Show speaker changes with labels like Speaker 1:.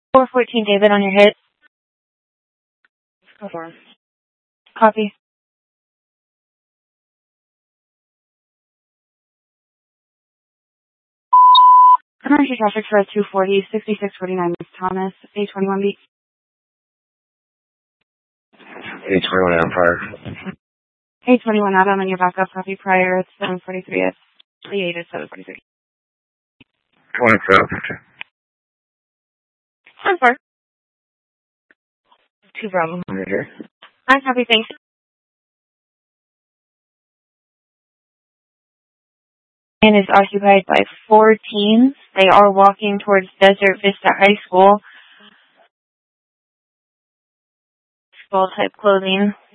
Speaker 1: 414 David on your hit.
Speaker 2: Go for it.
Speaker 1: Copy. Commercial traffic for 240, 6649 Miss Thomas, A21B.
Speaker 3: A21 Adam Prior.
Speaker 1: A21 Adam on your backup copy prior at 743 at 38 at 743.
Speaker 3: 27.
Speaker 1: I'm sorry.
Speaker 2: 2 Bravo.
Speaker 3: I'm here.
Speaker 1: I'm happy, thanks. And is occupied by 4 teens. They are walking towards Desert Vista High School. School type clothing.